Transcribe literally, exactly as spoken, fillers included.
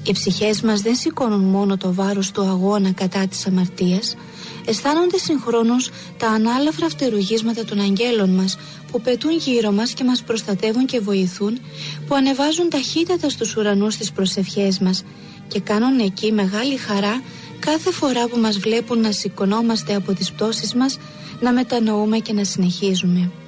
Οι ψυχές μας δεν σηκώνουν μόνο το βάρος του αγώνα κατά της αμαρτίας, αισθάνονται συγχρόνως τα ανάλαφρα φτερουγίσματα των αγγέλων μας που πετούν γύρω μας και μας προστατεύουν και βοηθούν, που ανεβάζουν ταχύτατα στους ουρανούς τις προσευχές μας και κάνουν εκεί μεγάλη χαρά κάθε φορά που μας βλέπουν να σηκωνόμαστε από τις πτώσεις μας, να μετανοούμε και να συνεχίζουμε.